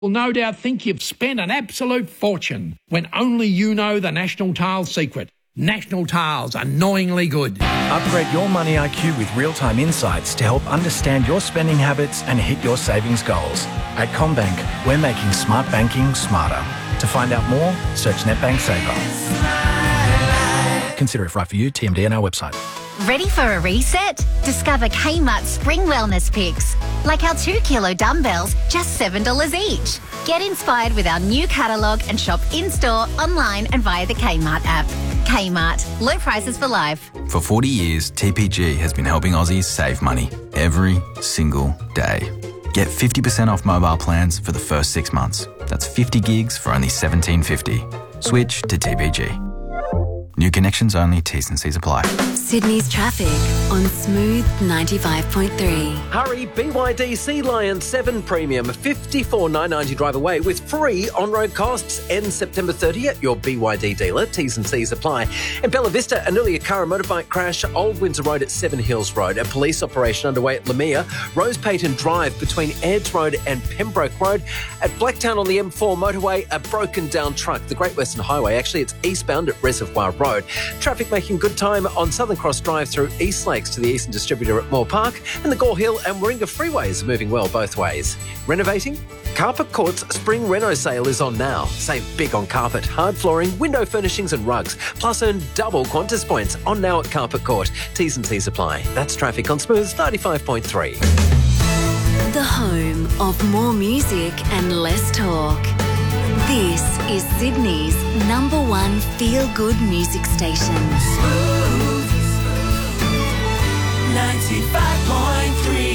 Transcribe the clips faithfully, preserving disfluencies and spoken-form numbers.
will no doubt think you've spent an absolute fortune when only you know the National Tiles secret. National Tiles, annoyingly good. Upgrade your money I Q with real-time insights to help understand your spending habits and hit your savings goals. At CommBank, we're making smart banking smarter. To find out more, search NetBank Saver. Consider if right for you. T M D on our website. Ready for a reset? Discover Kmart Spring Wellness Picks. Like our two kilo dumbbells, just seven dollars each. Get inspired with our new catalogue and shop in-store, online and via the Kmart app. Kmart. Low prices for life. For forty years, T P G has been helping Aussies save money every single day. Get fifty percent off mobile plans for the first six months. That's fifty gigs for only seventeen fifty. Switch to T P G. New connections only, T's and C's apply. Sydney's traffic on Smooth ninety-five point three. Hurry, B Y D Sea Lion seven Premium, fifty-four nine ninety drive away with free on-road costs. Ends September thirtieth at your B Y D dealer. T's and C's apply. In Bella Vista, an earlier car and motorbike crash, Old Windsor Road at Seven Hills Road. A police operation underway at Lamia. Rose Payton Drive between Aids Road and Pembroke Road. At Blacktown on the M four motorway, a broken down truck. The Great Western Highway, actually it's eastbound at Reservoir Road. Traffic making good time on Southern Cross Drive through East Lakes to the Eastern Distributor at Moore Park, and the Gore Hill and Warringah freeways are moving well both ways. Renovating? Carpet Court's Spring Reno sale is on now. Save big on carpet, hard flooring, window furnishings and rugs. Plus earn double Qantas points on now at Carpet Court. T's and C's apply. That's traffic on Smooth ninety-five point three. The home of more music and less talk. This is Sydney's number one feel-good music station. Smooth ninety-five point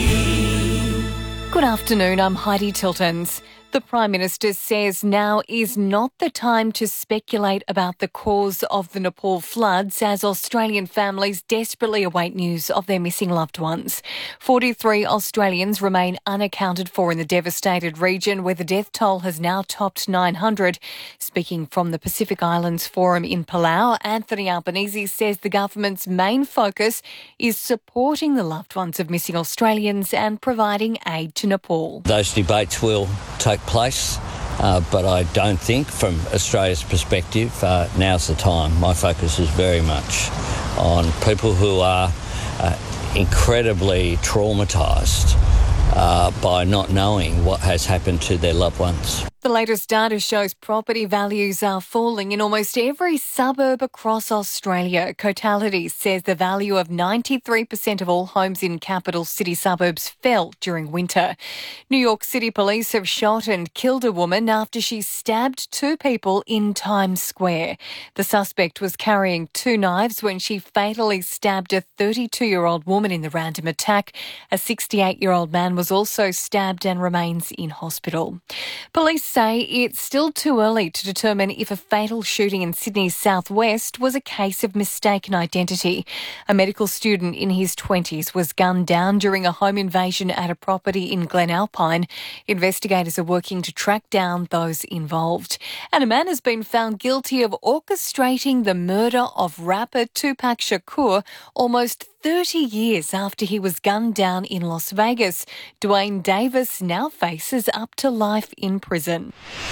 three. Good afternoon, I'm Heidi Tiltons. The Prime Minister says now is not the time to speculate about the cause of the Nepal floods as Australian families desperately await news of their missing loved ones. forty-three Australians remain unaccounted for in the devastated region, where the death toll has now topped nine hundred. Speaking from the Pacific Islands Forum in Palau, Anthony Albanese says the government's main focus is supporting the loved ones of missing Australians and providing aid to Nepal. Those debates will take place, uh, but I don't think from Australia's perspective uh, now's the time. My focus is very much on people who are uh, incredibly traumatised uh, by not knowing what has happened to their loved ones. The latest data shows property values are falling in almost every suburb across Australia. Cotality says the value of ninety-three percent of all homes in capital city suburbs fell during winter. New York City police have shot and killed a woman after she stabbed two people in Times Square. The suspect was carrying two knives when she fatally stabbed a thirty-two-year-old woman in the random attack. A sixty-eight-year-old man was also stabbed and remains in hospital. Police say it's still too early to determine if a fatal shooting in Sydney's southwest was a case of mistaken identity. A medical student in his twenties was gunned down during a home invasion at a property in Glen Alpine. Investigators are working to track down those involved. And a man has been found guilty of orchestrating the murder of rapper Tupac Shakur almost thirty years after he was gunned down in Las Vegas. Dwayne Davis now faces up to life in prison.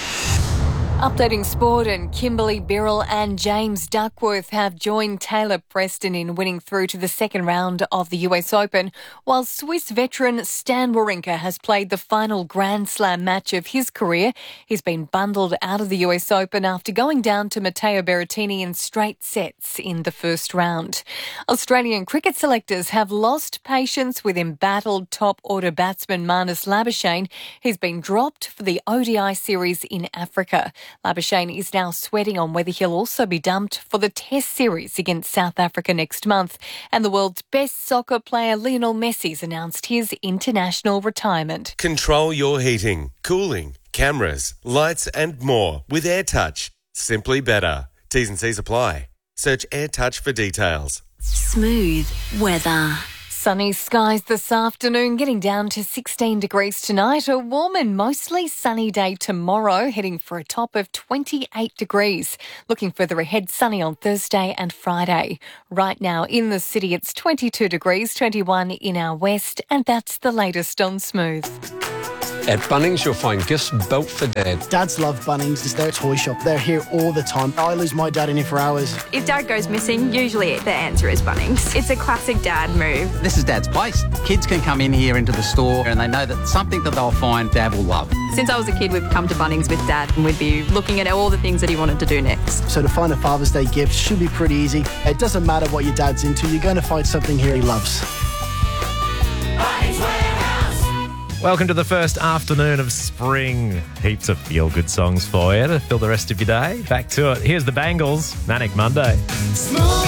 Updating sport, and Kimberly Birrell and James Duckworth have joined Taylor Preston in winning through to the second round of the U S Open, while Swiss veteran Stan Wawrinka has played the final Grand Slam match of his career. He's been bundled out of the U S Open after going down to Matteo Berrettini in straight sets in the first round. Australian cricket selectors have lost patience with embattled top-order batsman Marnus Labuschagne. He's been dropped for the O D I series in Africa. Labuschagne is now sweating on whether he'll also be dumped for the Test series against South Africa next month. And the world's best soccer player Lionel Messi's announced his international retirement. Control your heating, cooling, cameras, lights and more with AirTouch. Simply better. T's and C's apply. Search AirTouch for details. Smooth weather. Sunny skies this afternoon, getting down to sixteen degrees tonight. A warm and mostly sunny day tomorrow, heading for a top of twenty-eight degrees. Looking further ahead, sunny on Thursday and Friday. Right now in the city, it's twenty-two degrees, twenty-one in our west, and that's the latest on Smooth. At Bunnings, you'll find gifts built for Dad. Dads love Bunnings. It's their toy shop. They're here all the time. I lose my dad in here for hours. If Dad goes missing, usually the answer is Bunnings. It's a classic Dad move. This is Dad's place. Kids can come in here into the store and they know that something that they'll find Dad will love. Since I was a kid, we've come to Bunnings with Dad and we'd be looking at all the things that he wanted to do next. So to find a Father's Day gift should be pretty easy. It doesn't matter what your dad's into, you're going to find something here he loves. Bunnings Warehouse. Welcome to the first afternoon of spring. Heaps of feel-good songs for you to fill the rest of your day. Back to it. Here's the Bangles, Manic Monday. Smooth.